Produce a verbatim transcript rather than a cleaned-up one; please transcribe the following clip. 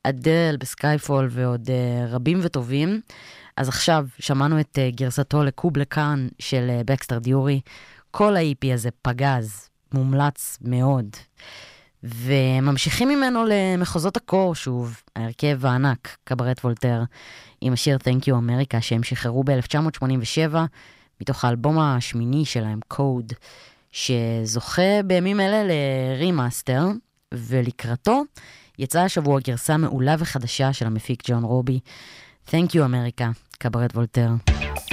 אדל בסקייפול ועוד uh, רבים וטובים. אז עכשיו שמענו את uh, גרסתו לקובלה קאן של uh, בקסטר דיורי. כל ה-אי פי הזה פגז, מומלץ מאוד. וממשיכים ממנו למחוזות הקור שוב, ההרכב הענק, קברט וולטר, עם השיר Thank You America, שהם שחררו ב-אלף תשע מאות שמונים ושבע, מתוך האלבום השמיני שלהם, Code, שזוכה בימים אלה לרימאסטר, ולקראתו יצאה השבוע גרסה מעולה וחדשה של המפיק ג'ון רובי. Thank You America, קברט וולטר.